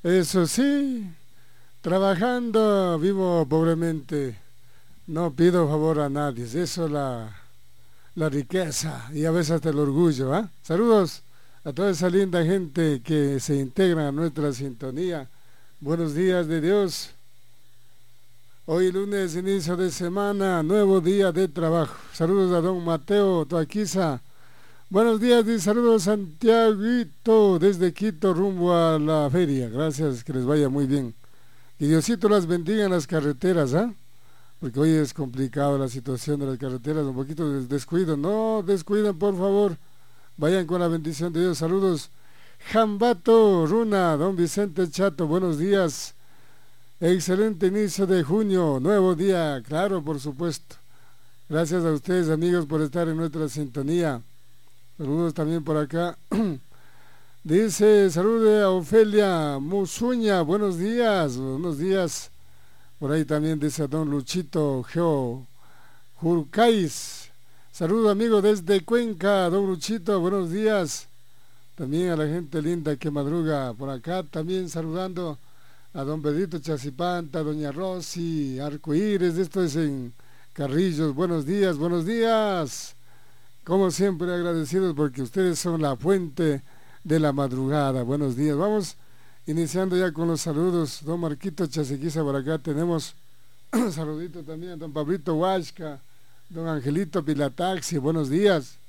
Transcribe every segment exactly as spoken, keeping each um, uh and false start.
Eso sí, trabajando vivo pobremente, no pido favor a nadie, eso es la, la riqueza y a veces hasta el orgullo, ¿ah? Saludos a toda esa linda gente que se integra a nuestra sintonía. Buenos días de Dios. Hoy lunes, inicio de semana, nuevo día de trabajo. Saludos a don Mateo Toaquiza. Buenos días y saludos Santiaguito desde Quito rumbo a la feria. Gracias, que les vaya muy bien. Que Diosito las bendiga en las carreteras, ¿ah? Porque hoy es complicado la situación de las carreteras, un poquito de descuido. No descuiden, por favor. Vayan con la bendición de Dios. Saludos. Jambato, Runa, don Vicente Chato, buenos días. Excelente inicio de junio, nuevo día, claro, por supuesto. Gracias a ustedes, amigos, por estar en nuestra sintonía. Saludos también por acá. Dice, salude a Ofelia Musuña, buenos días, buenos días. Por ahí también dice a don Luchito Geo Jurcais. Saludo amigo desde Cuenca, don Luchito, buenos días. También a la gente linda que madruga por acá, también saludando a don Pedrito Chacipanta, doña Rosy, Arcoíris, esto es en Carrillos, buenos días, buenos días. Como siempre agradecidos porque ustedes son la fuente de la madrugada. Buenos días. Vamos iniciando ya con los saludos. Don Marquito Chasequiza por acá tenemos saludito también a don Pablito Huasca, don Angelito Pilataxi. Buenos días.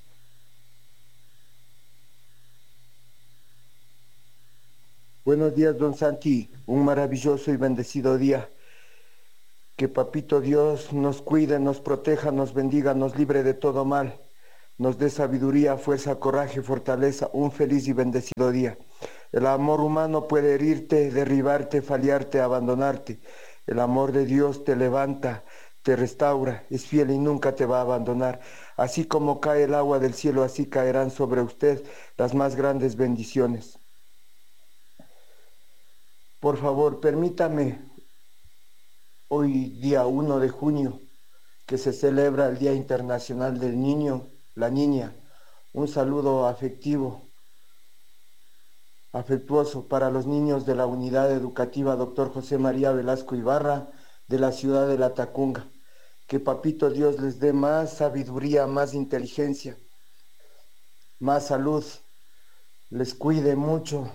Buenos días, don Santi. Un maravilloso y bendecido día. Que Papito Dios nos cuide, nos proteja, nos bendiga, nos libre de todo mal. Nos dé sabiduría, fuerza, coraje, fortaleza, un feliz y bendecido día. El amor humano puede herirte, derribarte, fallarte, abandonarte. El amor de Dios te levanta, te restaura, es fiel y nunca te va a abandonar. Así como cae el agua del cielo, así caerán sobre usted las más grandes bendiciones. Por favor, permítame, hoy día uno de junio, que se celebra el Día Internacional del Niño, la Niña, un saludo afectivo, afectuoso para los niños de la Unidad Educativa Doctor José María Velasco Ibarra de la ciudad de La Tacunga. Que Papito Dios les dé más sabiduría, más inteligencia, más salud, les cuide mucho,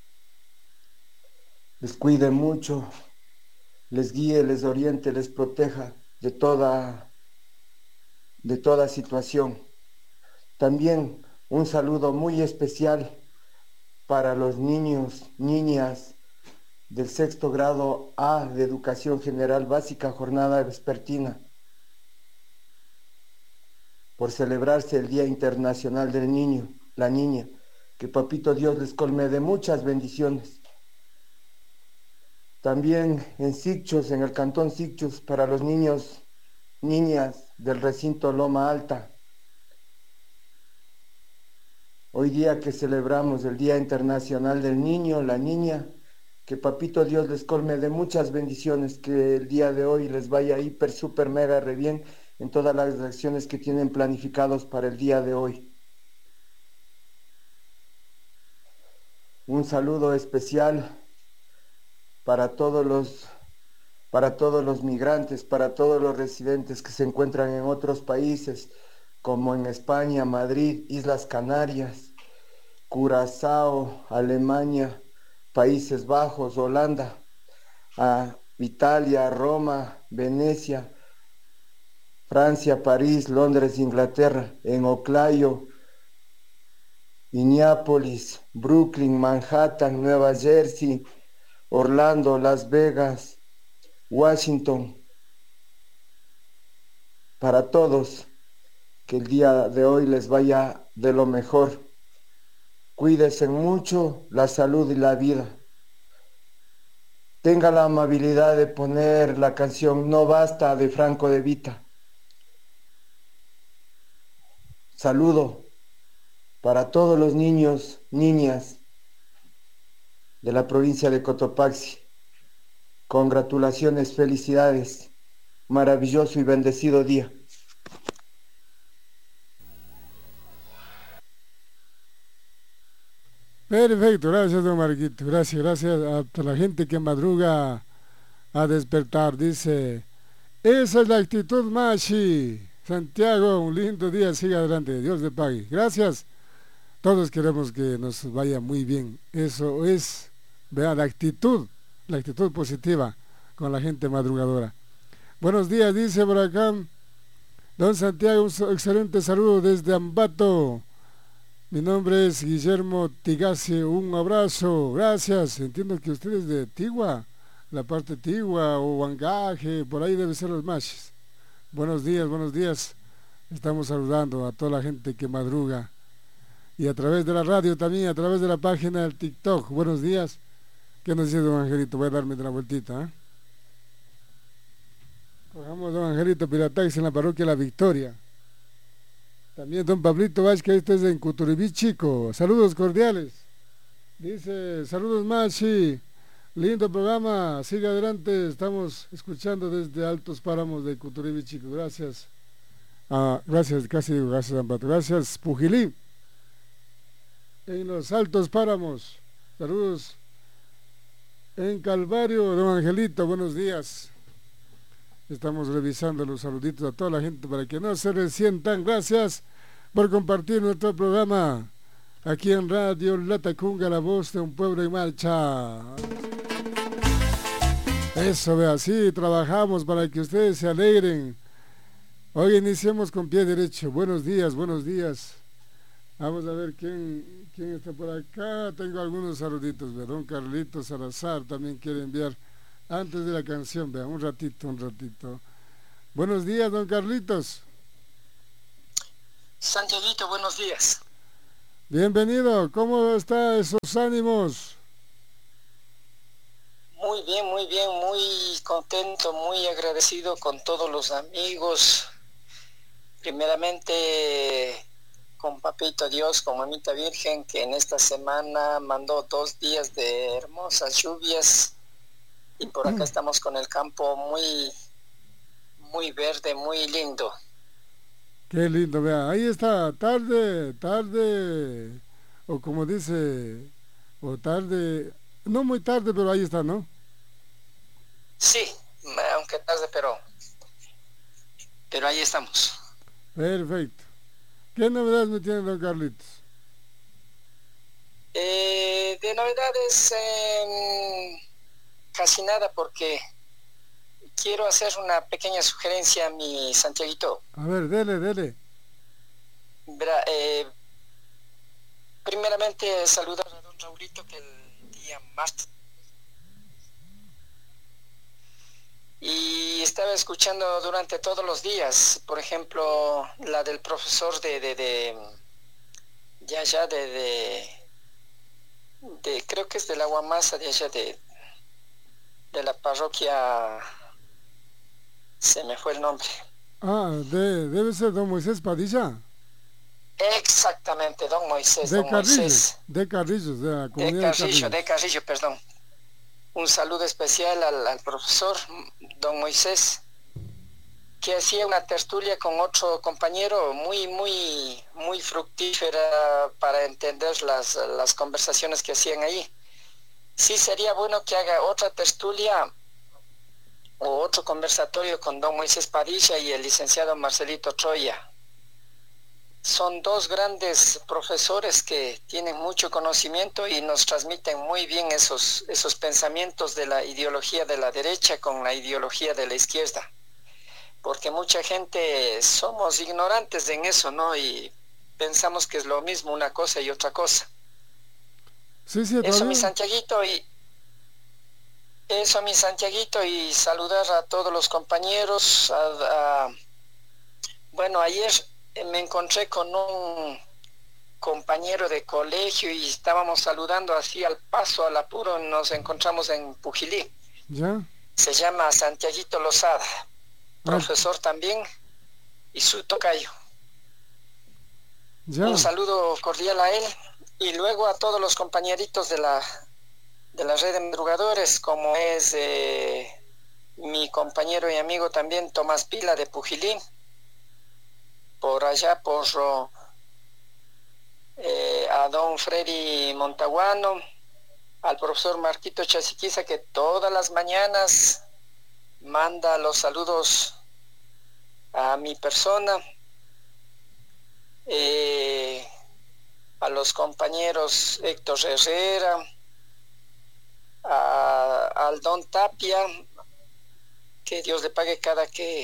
les cuide mucho, les guíe, les oriente, les proteja de toda, de toda situación. También un saludo muy especial para los niños, niñas del sexto grado A de Educación General Básica, jornada vespertina, por celebrarse el Día Internacional del Niño, la Niña. Que Papito Dios les colme de muchas bendiciones. También en Sicchos, en el cantón Sicchos, para los niños, niñas del recinto Loma Alta. Hoy día que celebramos el Día Internacional del Niño, la Niña, que Papito Dios les colme de muchas bendiciones, que el día de hoy les vaya hiper, super, mega, re bien en todas las acciones que tienen planificados para el día de hoy. Un saludo especial para todos los, para todos los migrantes, para todos los residentes que se encuentran en otros países, como en España, Madrid, Islas Canarias, Curazao, Alemania, Países Bajos, Holanda, a Italia, Roma, Venecia, Francia, París, Londres, Inglaterra, en Oclayo, Minneapolis, Brooklyn, Manhattan, Nueva Jersey, Orlando, Las Vegas, Washington. Para todos, que el día de hoy les vaya de lo mejor. Cuídense mucho la salud y la vida. Tenga la amabilidad de poner la canción No Basta de Franco De Vita. Saludo para todos los niños, niñas de la provincia de Cotopaxi. Congratulaciones, felicidades. Maravilloso y bendecido día. Perfecto, gracias, don Marquito. Gracias, gracias a toda la gente que madruga a despertar. Dice, esa es la actitud, Machi. Santiago, un lindo día, siga adelante. Dios le pague. Gracias. Todos queremos que nos vaya muy bien. Eso es, vea, la actitud, la actitud positiva con la gente madrugadora. Buenos días, dice por acá don Santiago, un excelente saludo desde Ambato. Mi nombre es Guillermo Tigase, un abrazo, gracias. Entiendo que usted es de Tigua, la parte Tigua o Huangaje, por ahí debe ser los machis. Buenos días, buenos días. Estamos saludando a toda la gente que madruga. Y a través de la radio también, a través de la página del TikTok. Buenos días. ¿Qué nos dice don Angelito? Voy a darme de la vueltita. ¿eh? Cojamos don Angelito Piratax en la parroquia La Victoria. También don Pablito Vázquez, este es en Cuturibí Chico. Saludos cordiales. Dice, saludos Machi. Lindo programa. Sigue adelante. Estamos escuchando desde Altos Páramos de Cuturibí Chico. Gracias. Ah, gracias, casi digo gracias, Ampato. Gracias, Pujilí. En los Altos Páramos. Saludos. En Calvario, don Angelito, buenos días. Estamos revisando los saluditos a toda la gente para que no se resientan. Gracias por compartir nuestro programa aquí en Radio Latacunga, la voz de un pueblo en marcha. Eso, vea, así trabajamos para que ustedes se alegren. Hoy iniciemos con pie derecho. Buenos días, buenos días. Vamos a ver quién, quién está por acá. Tengo algunos saluditos, vea. Don Carlitos Salazar también quiere enviar antes de la canción, vea, un ratito, un ratito. Buenos días, don Carlitos. Santiaguito, buenos días. Bienvenido, ¿cómo están esos ánimos? Muy bien, muy bien, muy contento, muy agradecido con todos los amigos. Primeramente con Papito Dios, con Mamita Virgen, que en esta semana mandó dos días de hermosas lluvias. Y por acá estamos con el campo muy, muy verde, muy lindo. Qué lindo, vea, ahí está, tarde, tarde, o como dice, o tarde, no muy tarde, pero ahí está, ¿no? Sí, aunque tarde, pero, pero ahí estamos. Perfecto. ¿Qué novedades me tiene don Carlitos? Eh, de novedades... Eh, casi nada, porque quiero hacer una pequeña sugerencia a mi Santiaguito. A ver, dele, dele. Verá, eh, primeramente saludar a don Raulito, que el día martes. Y estaba escuchando durante todos los días, por ejemplo, la del profesor de, de, de, de allá de, de, de, creo que es de la Guamasa, de allá de, de la parroquia, se me fue el nombre. Ah, de, debe ser don Moisés Padilla. Exactamente, don Moisés. De don Carrillo, Moisés. de Carrillos, de la De comunidad Carrillo, de de Carrillo, perdón. Un saludo especial al, al profesor, don Moisés, que hacía una tertulia con otro compañero muy, muy, muy fructífera para entender las, las conversaciones que hacían ahí. Sí, sería bueno que haga otra tertulia o otro conversatorio con don Moisés Padilla y el licenciado Marcelito Troya. Son dos grandes profesores que tienen mucho conocimiento y nos transmiten muy bien esos, esos pensamientos de la ideología de la derecha con la ideología de la izquierda. Porque mucha gente somos ignorantes en eso, ¿no? Y pensamos que es lo mismo una cosa y otra cosa. Sí, sí, Eso, mi bien. Santiaguito, y eso, mi Santiaguito, y saludar a todos los compañeros. A, a, bueno, ayer me encontré con un compañero de colegio y estábamos saludando así al paso, al apuro. Nos encontramos en Pujilí. ¿Ya? Se llama Santiaguito Lozada, Ah, profesor también, y su tocayo. ya. Un saludo cordial a él y luego a todos los compañeritos de la de la red de madrugadores, como es eh, mi compañero y amigo también Tomás Pila de Pujilí, por allá por eh, a don Freddy Montaguano, al profesor Marquito Chasiquiza, que todas las mañanas manda los saludos a mi persona, eh, a los compañeros Héctor Herrera, a, al don Tapia, que Dios le pague cada que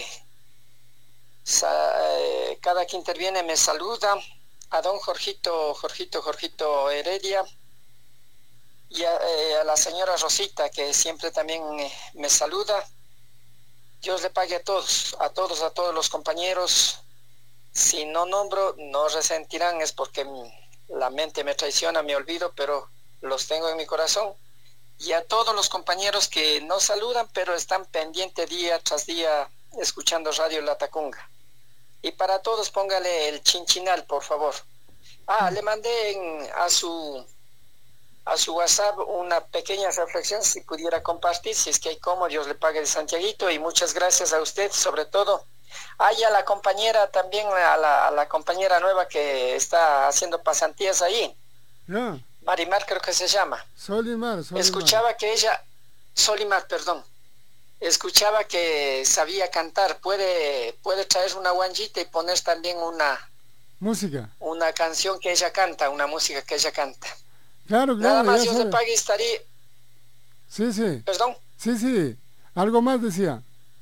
eh, cada que interviene me saluda, a don Jorgito, Jorgito, Jorgito Heredia, y a, eh, a la señora Rosita, que siempre también eh, me saluda. Dios le pague a todos, a todos, a todos los compañeros. Si no nombro, no resentirán, es porque la mente me traiciona, me olvido, pero los tengo en mi corazón. Y a todos los compañeros que no saludan, pero están pendientes día tras día escuchando Radio La Tacunga. Y para todos póngale el chinchinal, por favor. Ah, le mandé en, a su a su WhatsApp una pequeña reflexión, si pudiera compartir, si es que hay como, Dios le pague de Santiaguito, y muchas gracias a usted, sobre todo. Ah, y a la compañera también, a la, a la compañera nueva que está haciendo pasantías ahí. Yeah. Marimar creo que se llama. Solimar, Solimar. Escuchaba que ella, Solimar, perdón, escuchaba que sabía cantar. Puede, puede traer una guanjita y poner también una música, una canción que ella canta, una música que ella canta. Claro, claro. Nada más, Dios le pague, estaría. Sí, sí. Perdón. Sí, sí. Algo más decía.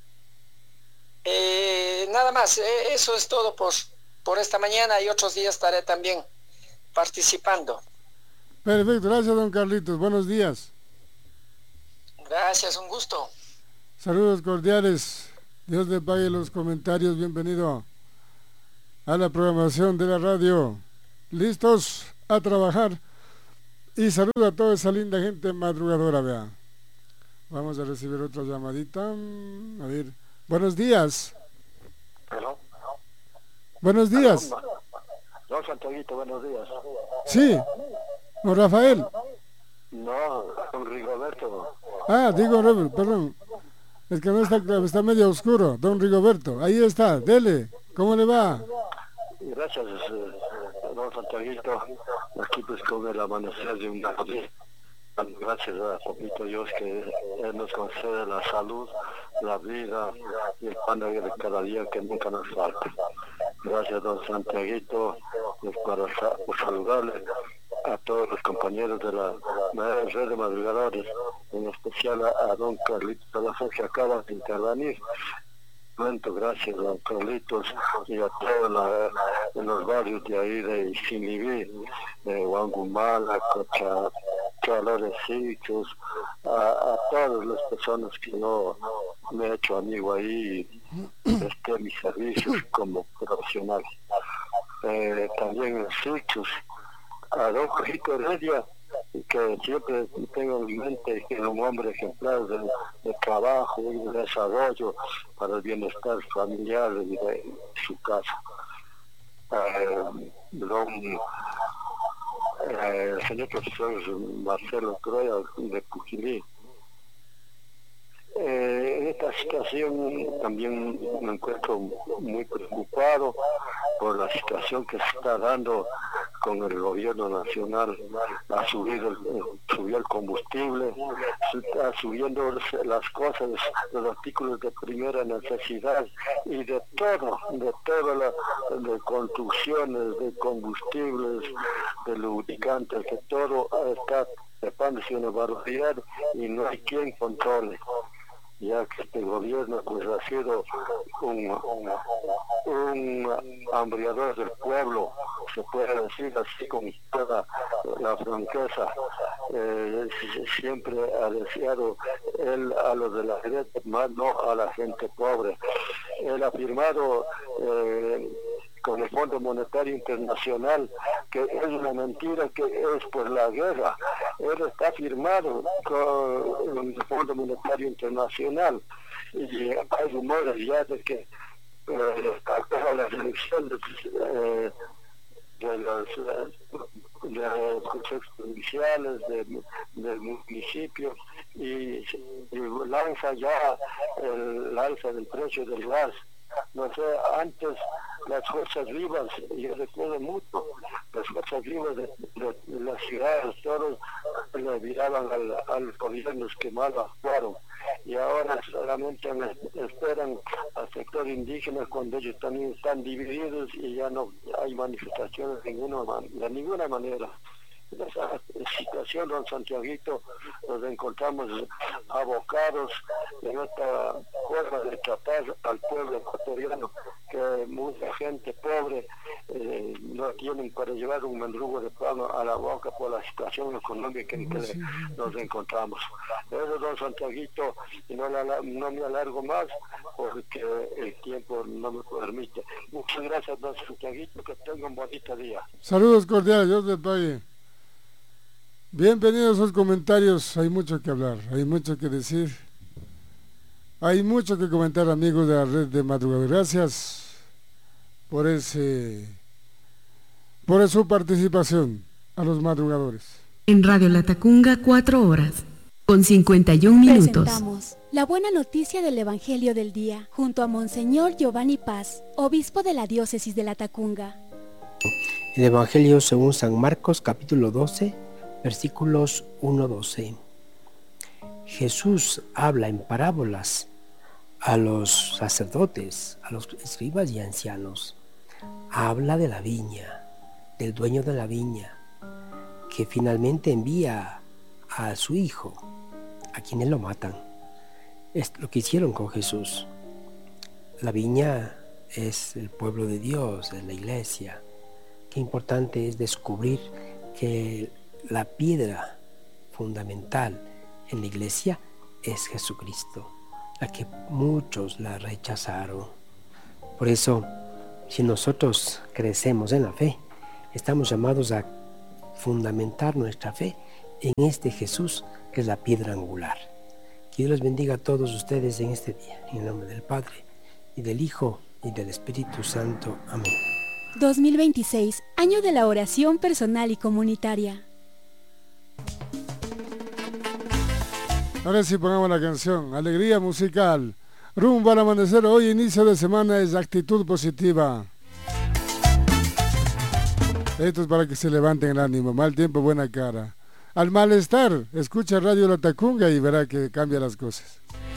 Eh, nada más, eh, eso es todo por, por esta mañana, y otros días estaré también participando. Perfecto, gracias don Carlitos, buenos días. Gracias, un gusto. Saludos cordiales, Dios le pague los comentarios, bienvenido a la programación de la radio. Listos a trabajar, y saludo a toda esa linda gente madrugadora, vea. Vamos a recibir otra llamadita, a ver, buenos días. ¿Hello? Buenos días. No, Santiaguito, buenos días. Sí, don Rafael. No, don Rigoberto. Ah, digo, Robert, perdón. Es que no está claro, está medio oscuro. Don Rigoberto, ahí está, dele. ¿Cómo le va? Gracias, eh, don Santiaguito. Aquí pues con el amanecer de una noche. Gracias a Papito Dios que Él nos concede la salud, la vida y el pan de cada día que nunca nos falta. Gracias, don Santiaguito, pues para por saludarle a todos los compañeros de la, de la red de madrugadores, en especial a, a don Carlitos de la Fe, que acaba de intervenir. Gracias, don Carlitos, y a todos la, en los barrios de ahí de Sinibí, de Huangumala, Cocha, Chalorecitos, a, a todas las personas que no me he hecho amigo ahí, este, mis servicios como profesional. Eh, también en Sichos, a don Jorgito Heredia, que siempre tengo en mente que es un hombre ejemplar de, de trabajo y de desarrollo para el bienestar familiar y de su casa. Eh, don eh, el señor profesor Marcelo Croya de Cujilí. Eh, en esta situación también me encuentro muy preocupado por la situación que se está dando con el gobierno nacional. Ha subido el, subió el combustible, está subiendo las cosas, los artículos de primera necesidad y de todo, de todas las de construcciones, de combustibles, de lubricantes, que todo está trepándose una barbaridad y no hay quien controle, ya que este gobierno pues ha sido un, un, un hambriador del pueblo, se puede decir así con toda la franqueza. Eh, siempre ha deseado él a los de la gente, más no a la gente pobre. Él ha firmado eh, con el Fondo Monetario Internacional, que es una mentira, que es por la guerra. Él está firmado con el Fondo Monetario Internacional y hay rumores ya de que eh, a las elecciones eh, de los de los consejos provinciales, de, del municipio, y, y lanza ya el alza del precio del gas No sé, antes las fuerzas vivas, yo recuerdo mucho, las fuerzas vivas de, de, de las ciudades, todos le miraban al, al gobierno que mal actuaron, y ahora solamente esperan al sector indígena cuando ellos también están divididos y ya no hay manifestaciones de ninguna, de ninguna manera. En esa situación, don Santiaguito, nos encontramos abocados en esta forma de tratar al pueblo ecuatoriano, que mucha gente pobre eh, no tienen para llevar un mendrugo de pan a la boca por la situación económica en que sí, nos encontramos. Eso, don Santiaguito, y no, la, no me alargo más porque el tiempo no me permite. Muchas gracias, don Santiaguito, que tenga un bonito día. Saludos cordiales, Dios te pague. Bienvenidos a sus comentarios, hay mucho que hablar, hay mucho que decir, hay mucho que comentar, amigos de la red de madrugada. Gracias por ese, por su participación a los madrugadores. En Radio Latacunga, cuatro horas, con cincuenta y un minutos. Presentamos la buena noticia del Evangelio del Día, junto a Monseñor Giovanni Paz, obispo de la diócesis de Latacunga. El Evangelio según San Marcos, capítulo doce, versículos uno a doce. Jesús habla en parábolas a los sacerdotes, a los escribas y ancianos. Habla de la viña, del dueño de la viña, que finalmente envía a su hijo, a quienes lo matan. Es lo que hicieron con Jesús. La viña es el pueblo de Dios, es la iglesia. Qué importante es descubrir que la piedra fundamental en la iglesia es Jesucristo, la que muchos la rechazaron. Por eso, si nosotros crecemos en la fe, estamos llamados a fundamentar nuestra fe en este Jesús, que es la piedra angular. Que Dios los bendiga a todos ustedes en este día, en el nombre del Padre, y del Hijo, y del Espíritu Santo. Amén. dos mil veintiséis, año de la oración personal y comunitaria. Ahora sí pongamos la canción, alegría musical, rumbo al amanecer. Hoy inicio de semana es actitud positiva. Esto es para que se levanten el ánimo, mal tiempo, buena cara. Al malestar, escucha Radio Latacunga y verá que cambia las cosas.